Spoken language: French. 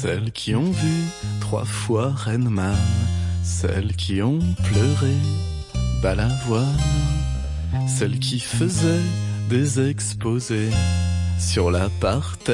Celles qui ont vu 3 fois Reine-Man, celles qui ont pleuré Balavoine, celles qui faisaient des exposés sur la parterre.